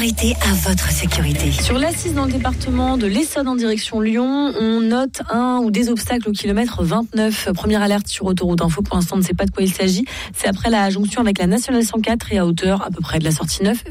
priorité à votre sécurité. Sur l'A6 dans le département de l'Essonne en direction Lyon, on note un ou des obstacles au kilomètre 29. Première alerte sur Autoroute Info. Pour l'instant, on ne sait pas de quoi il s'agit. C'est après la jonction avec la Nationale 104 et à hauteur à peu près de la sortie 9.